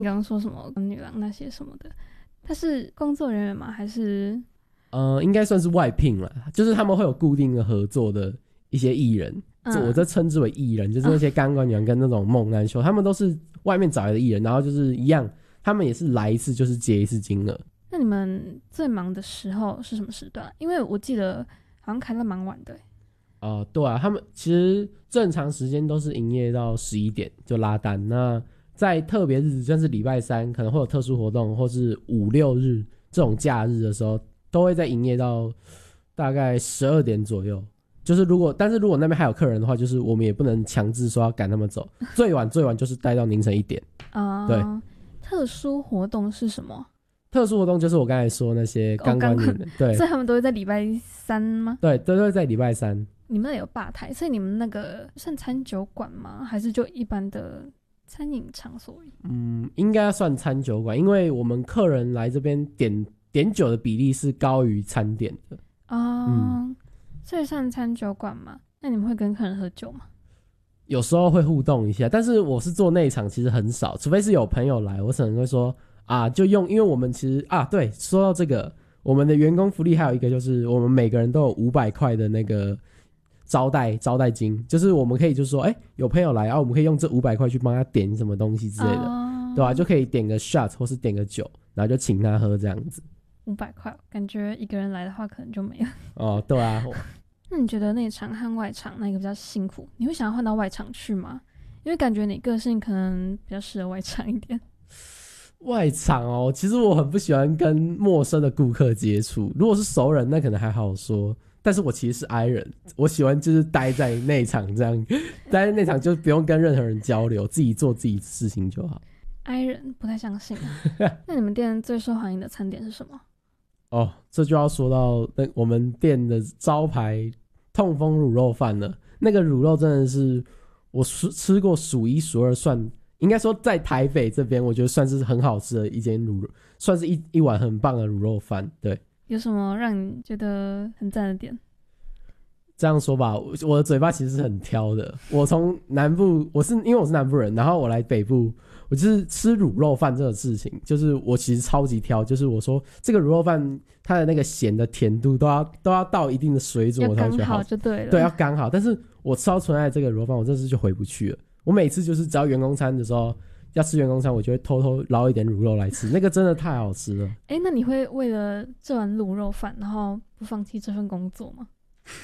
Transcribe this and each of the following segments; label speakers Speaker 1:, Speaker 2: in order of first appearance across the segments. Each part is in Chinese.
Speaker 1: 你刚刚说什么女郎那些什么的，他是工作人员吗？还是
Speaker 2: 应该算是外聘啦，就是他们会有固定的合作的一些艺人，我这称之为艺人，就是那些钢管女郎跟那种猛男秀，他们都是外面找来的艺人，然后就是一样，他们也是来一次就是结一次金额。
Speaker 1: 那你们最忙的时候是什么时段？因为我记得好像开到蛮晚的。
Speaker 2: 对啊，他们其实正常时间都是营业到11点就拉单。那在特别日子，像是礼拜三可能会有特殊活动，或是5、6日这种假日的时候，都会在营业到大概12点左右。就是但是如果那边还有客人的话，就是我们也不能强制说要赶他们走，最晚就是待到凌晨1点。对，
Speaker 1: 特殊活动是什么？
Speaker 2: 特殊活动就是我刚才说那些钢管女的，对，
Speaker 1: 所以他们都会在礼拜三吗？
Speaker 2: 对，都会在礼拜三。
Speaker 1: 你们那有吧台，所以你们那个算餐酒馆吗？还是就一般的餐饮场所？
Speaker 2: 应该算餐酒馆，因为我们客人来这边点酒的比例是高于餐点的。
Speaker 1: 所以算餐酒馆吗？那你们会跟客人喝酒吗？
Speaker 2: 有时候会互动一下，但是我是做内场，其实很少，除非是有朋友来，我可能会说就用，因为我们其实对，说到这个，我们的员工福利还有一个就是我们每个人都有500块的那个招待金，就是我们可以就是说有朋友来我们可以用这500块去帮他点什么东西之类的，对吧？就可以点个 shot 或是点个酒，然后就请他喝这样子。
Speaker 1: 500块，感觉一个人来的话可能就没了。
Speaker 2: 对啊。
Speaker 1: 那你觉得内场和外场哪一个比较辛苦？你会想要换到外场去吗？因为感觉你个性可能比较适合外场一点。
Speaker 2: 外场其实我很不喜欢跟陌生的顾客接触，如果是熟人那可能还好说，但是我其实是 I 人，我喜欢就是待在内场这样，待在内场就不用跟任何人交流，自己做自己的事情就好。
Speaker 1: I 人不太相信那你们店最受欢迎的餐点是什么？
Speaker 2: 这就要说到我们店的招牌痛风卤肉饭了。那个卤肉真的是我吃过数1数2，算应该说在台北这边我觉得算是很好吃的一间卤肉，算是一碗很棒的卤肉饭。对，
Speaker 1: 有什么让你觉得很赞的点？
Speaker 2: 这样说吧，我的嘴巴其实是很挑的。我从南部，因为我是南部人，然后我来北部，我就是吃卤肉饭这个事情，就是我其实超级挑，就是我说这个卤肉饭它的那个咸的甜度都要到一定的水准，我才会觉得好，
Speaker 1: 要刚好就对了。
Speaker 2: 对，要刚好。但是我吃到纯爱这个卤肉饭，我这次就回不去了。我每次就是只要员工餐的时候要吃员工餐，我就会偷偷捞一点卤肉来吃，那个真的太好吃了。
Speaker 1: 那你会为了这碗卤肉饭，然后不放弃这份工作吗？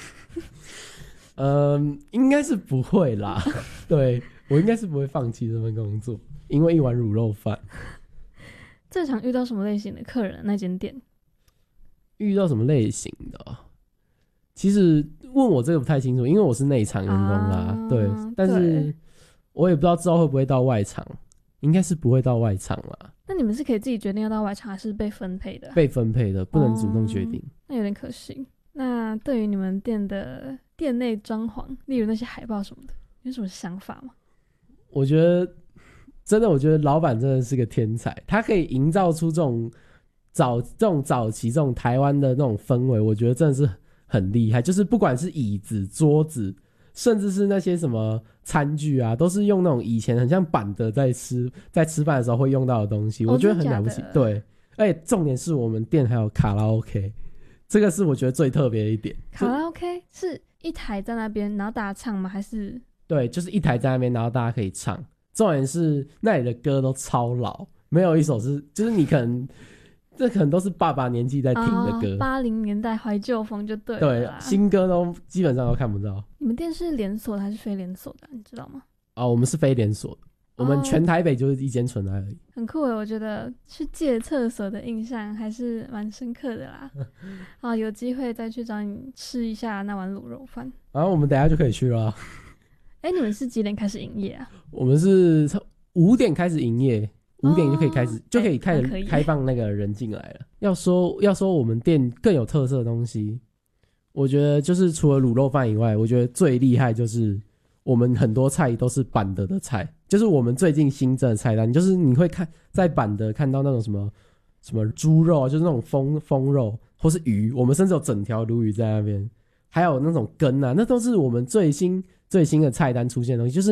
Speaker 2: 应该是不会啦。对，我应该是不会放弃这份工作，因为一碗卤肉饭。
Speaker 1: 最常遇到什么类型的客人？那间店
Speaker 2: 遇到什么类型的？其实问我这个不太清楚，因为我是内场员工啦。对，但是我也不知道之后会不会到外场，应该是不会到外场啦。
Speaker 1: 那你们是可以自己决定要到外场，还是被分配的？
Speaker 2: 被分配的，不能主动决定。
Speaker 1: 那有点可惜。那对于你们店的店内装潢，例如那些海报什么的，有什么想法吗？
Speaker 2: 我觉得老板真的是个天才，他可以营造出这种早期这种台湾的那种氛围，我觉得真的是很厉害。就是不管是椅子、桌子，甚至是那些什么餐具啊，都是用那种以前很像板的在吃饭的时候会用到的东西，我觉得很了不起。对，而且重点是我们店还有卡拉 OK。这个是我觉得最特别的一点。
Speaker 1: 卡拉 OK 是一台在那边，然后大家唱吗？还是？对，
Speaker 2: 就是一台在那边，然后大家可以唱。重点是那里的歌都超老，没有一首是，就是你可能都是爸爸年纪在听的歌。
Speaker 1: 80年代怀旧风就对了。
Speaker 2: 对，新歌都基本上都看不到。
Speaker 1: 你们店是连锁的还是非连锁的？你知道吗？
Speaker 2: 我们是非连锁的。我们全台北就是一间纯爱而已。
Speaker 1: 很酷耶，我觉得去借厕所的印象还是蛮深刻的啦。有机会再去找你吃一下那碗卤肉饭。
Speaker 2: 我们等一下就可以去了。
Speaker 1: 你们是几点开始营业啊？
Speaker 2: 我们是5点开始营业，5点就可以开始，就可以开始开放那个人进来了。要说我们店更有特色的东西，我觉得就是除了卤肉饭以外，我觉得最厉害就是我们很多菜都是板的菜，就是我们最近新增的菜单，就是你会在板的看到那种什么猪肉，就是那种风肉或是鱼，我们甚至有整条鲈鱼在那边，还有那种羹啊，那都是我们最新的菜单出现的东西，就是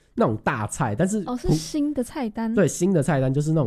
Speaker 2: 那种大菜，但是
Speaker 1: 哦，是新的菜单。
Speaker 2: 对，新的菜单就是那种